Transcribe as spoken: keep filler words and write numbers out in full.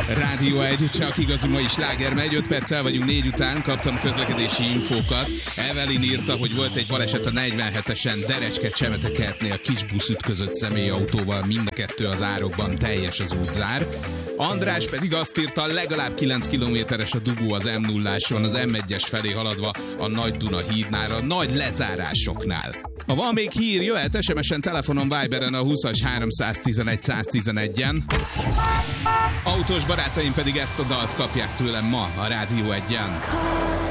Rádió egy, csak igazi mai sláger megy, öt perccel vagyunk négy után, kaptam közlekedési infókat. Evelyn írta, hogy volt egy baleset a negyvenhetesen Derecske-Csemetekertnél, kis busz ütközött személyautóval, mind a kettő az árokban, teljes az útzár. András pedig azt írta, legalább kilenc kilométeres a dugó az em nulláson, az em egyes felé haladva a Nagy Duna hídnál, a nagy lezárásoknál. Ha van még hír, jöhet es em es-en, telefonon, Viberen a húszas háromszáztizenegy száztizenegyen. Autós barátaim pedig ezt a dalt kapják tőlem ma a Rádió egyen.